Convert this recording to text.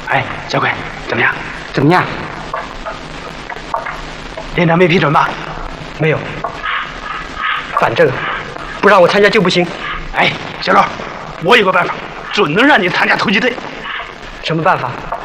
哎，小鬼，怎么样？ 怎么样？ 连长没批准吧？ 没有。反正不让我参加就不行。 哎，小周，我有个办法，准能让你参加突击队。 什么办法？